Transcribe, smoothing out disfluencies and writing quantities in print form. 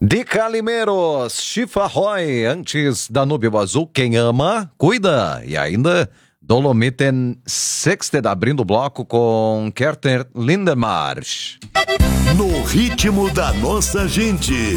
De Calimeiros, Chifa Roy, antes Danúbio Azul, quem ama, cuida. E ainda Dolomiten Sexted, abrindo o bloco com Kerter Lindemarsch. No ritmo da nossa gente.